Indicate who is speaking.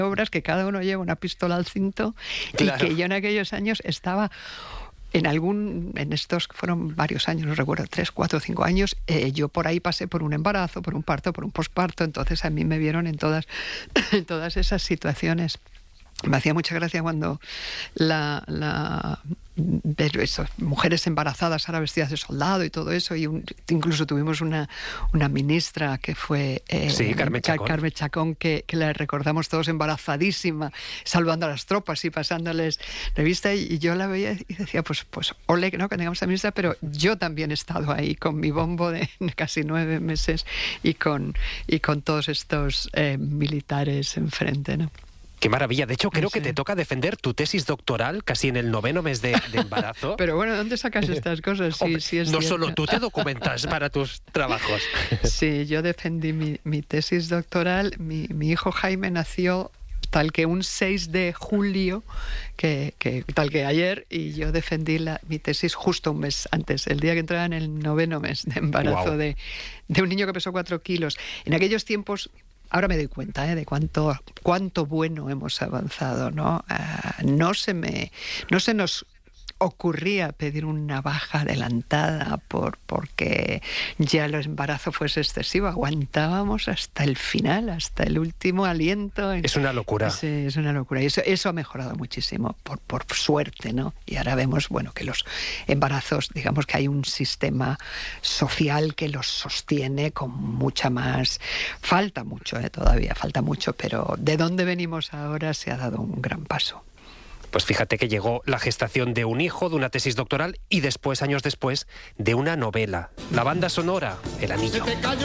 Speaker 1: obras que cada uno lleva una pistola al cinto,
Speaker 2: Claro.
Speaker 1: y que yo en aquellos años estaba en estos fueron varios años, no recuerdo, 3, 4, 5 años, yo por ahí pasé por un embarazo, por un parto, por un posparto, entonces a mí me vieron en todas esas situaciones. Me hacía mucha gracia cuando mujeres embarazadas ahora vestidas de soldado y todo eso, y incluso tuvimos una ministra que fue
Speaker 2: Sí, Carmen Chacón.
Speaker 1: Carmen Chacón, que la recordamos todos embarazadísima, saludando a las tropas y pasándoles revista, y yo la veía y decía, pues ole, ¿no?, que tengamos a ministra, pero yo también he estado ahí con mi bombo de casi 9 meses y con todos estos militares enfrente, ¿no?
Speaker 2: Qué maravilla. De hecho, creo
Speaker 1: Sí.
Speaker 2: que te toca defender tu tesis doctoral casi en el 9º mes de embarazo.
Speaker 1: Pero bueno, ¿dónde sacas estas cosas? Sí,
Speaker 2: Hombre,
Speaker 1: sí es
Speaker 2: no
Speaker 1: cierto.
Speaker 2: solo tú te documentas para tus trabajos.
Speaker 1: Sí, yo defendí mi tesis doctoral. Mi hijo Jaime nació tal que un 6 de julio, tal que ayer, y yo defendí mi tesis justo un mes antes, el día que entraba en el 9º mes de embarazo.
Speaker 2: Guau.
Speaker 1: de un niño que pesó 4 kilos. En aquellos tiempos, ahora me doy cuenta de cuánto bueno hemos avanzado, ¿no? No se nos ocurría pedir una baja adelantada porque ya el embarazo fuese excesivo. Aguantábamos hasta el final, hasta el último aliento.
Speaker 2: Es una locura.
Speaker 1: Sí, es una locura. Y eso ha mejorado muchísimo, por suerte, ¿no? Y ahora vemos, bueno, que los embarazos, digamos que hay un sistema social que los sostiene con mucha más. Falta mucho, todavía falta mucho, pero de dónde venimos ahora se ha dado un gran paso.
Speaker 2: Pues fíjate que llegó la gestación de un hijo, de una tesis doctoral y después, años después, de una novela. La banda sonora, El Anillo.